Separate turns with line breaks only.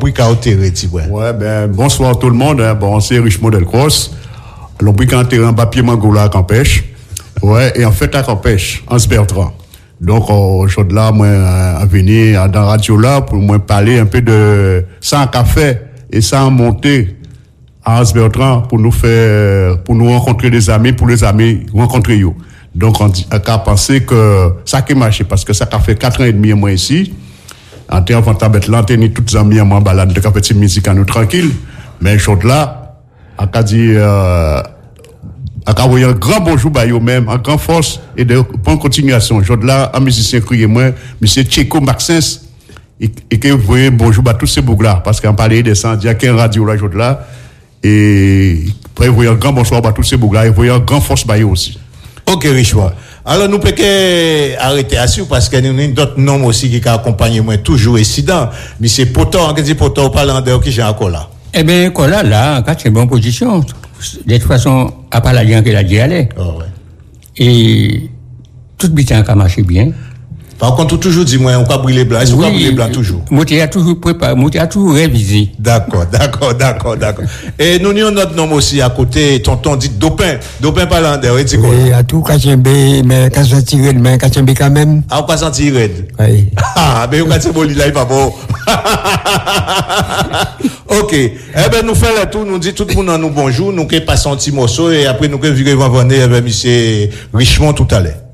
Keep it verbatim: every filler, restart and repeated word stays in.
Lombrica au terrain,
ouais, ben, bonsoir tout le monde, hein. Bon, c'est Richemont Delcross. Lombrica en terrain, papier mangola à Campèche. Ouais, et en fait, à Campèche, en Bertrand. Donc, aujourd'hui, là, moi, à venir dans la radio là, pour moi parler un peu de sans café et sans monter à Hans Bertrand pour nous faire, pour nous rencontrer des amis, pour les amis rencontrer eux. Donc, on a pensé que ça qui marché parce que ça a fait quatre ans et demi, moi, ici. En termes de mettre l'antenne, toutes les amis, moi, balade, de faire petite musique à nous tranquille. Mais, aujourd'hui là, on a dit, euh, on a envoyé un grand bonjour à eux-mêmes, en grande force et de bonne continuation. Aujourd'hui là, un musicien crié moi, monsieur Tchéco Maxence, et, et que vous voyez bonjour à tous ces bougs-là, parce qu'on parlait de ça, il y a qu'un radio là, aujourd'hui là, et vous voyez un grand bonsoir à tous ces bougs-là, et vous voyez un grand force à eux aussi.
Ok, Richemont. Alors, nous pouvons arrêter à suivre parce qu'il y a d'autres noms aussi qui accompagnent moi toujours incident. Mais c'est pourtant, on dit pourtant, parlant de qui j'ai encore là.
Eh bien, quoi là, là, quand c'est une bonne position. De toute façon, à part la gens qui l'a dit aller.
Oh, ouais.
Et tout le temps a marché bien.
Par contre, toujours dit moi, on va brûler blanc. Est-ce qu'on va brûler blanc toujours?
Moi, tu as toujours préparé, moi, tu as toujours révisé.
D'accord, d'accord, d'accord, d'accord. Et nous avons notre nom aussi à côté, tonton dit Dopin. Dopin Palander, et tu
oui, à tout Kachembe, mais quand je tire de main, Kachembe quand même.
Ah, on va sentir raide.
Oui.
Ah, mais on va se voler là, il va bon. Ok. Eh ben, nous faisons le tour, nous dit tout le monde en nous bonjour, nous qui passons un petit morceau et après nous qui virons venir avec monsieur Richemont tout à l'heure.